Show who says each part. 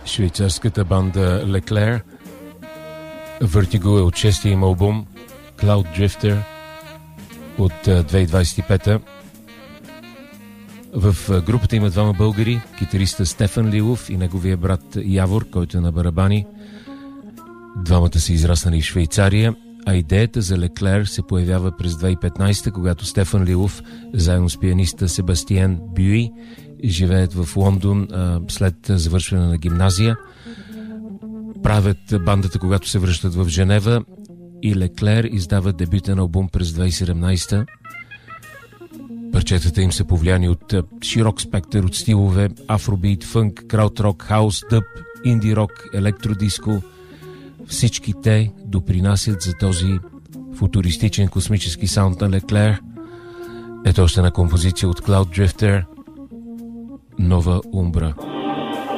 Speaker 1: швейцарската банда Leclair. Vertigo е от шестия им албум Cloud Drifter от 2025. В групата има двама българи, китариста Стефан Лилов и неговия брат Явор, който е на барабани. Двамата са израснали в Швейцария, а идеята за Leclair се появява през 2015, когато Стефан Лилов, заедно с пианиста Себастиен Бюи, живеят в Лондон след завършване на гимназия. Правят бандата, когато се връщат в Женева, и Leclair издава дебютен албум през 2017. Парчетата им са повлияни от широк спектър от стилове: афробит, фънк, краудрок, хаус, дъб, инди рок, електродиско. Всички те допринасят за този футуристичен космически саунд на Leclair. Ето още една композиция от Cloud Drifter, Нова Умбра.